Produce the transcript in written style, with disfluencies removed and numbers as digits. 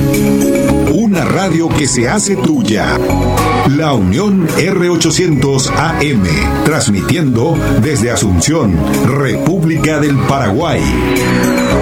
Una radio que se hace tuya. La Unión R800 AM, transmitiendo desde Asunción, República del Paraguay.